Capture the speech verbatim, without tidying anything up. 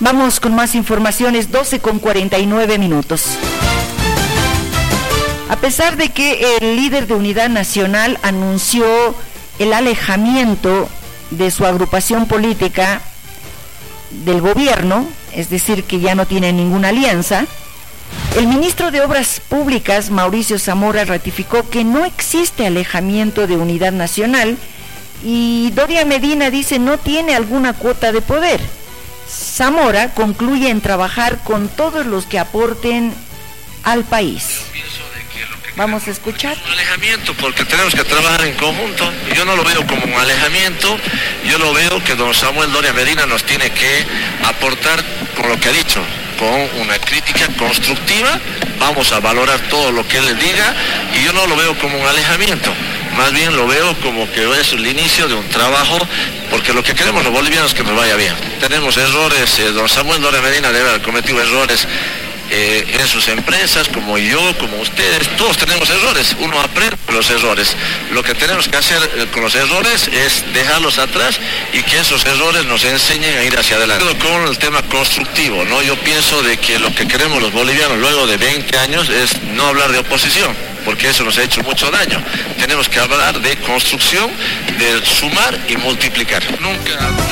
Vamos con más informaciones, doce con cuarenta y nueve minutos. A pesar de que el líder de Unidad Nacional anunció el alejamiento de su agrupación política del gobierno, es decir, que ya no tiene ninguna alianza, el ministro de Obras Públicas, Mauricio Zamora, ratificó que no existe alejamiento de Unidad Nacional y Doria Medina dice no tiene alguna cuota de poder. Zamora concluye en trabajar con todos los que aporten al país. Vamos a escuchar. Un alejamiento, porque tenemos que trabajar en conjunto. Yo no lo veo como un alejamiento, yo lo veo que don Samuel Doria Medina nos tiene que aportar con lo que ha dicho, con una crítica constructiva. Vamos a valorar todo lo que él le diga y yo no lo veo como un alejamiento. Más bien lo veo como que es el inicio de un trabajo, porque lo que queremos los bolivianos es que nos vaya bien. Tenemos errores, eh, don Samuel Doria Medina debe haber cometido errores eh, en sus empresas, como yo, como ustedes, todos tenemos errores, uno aprende los errores. Lo que tenemos que hacer eh, con los errores es dejarlos atrás y que esos errores nos enseñen a ir hacia adelante. Con el tema constructivo, ¿no? Yo pienso de que lo que queremos los bolivianos luego de veinte años es no hablar de oposición, porque eso nos ha hecho mucho daño. Tenemos que hablar de construcción, de sumar y multiplicar. Nunca...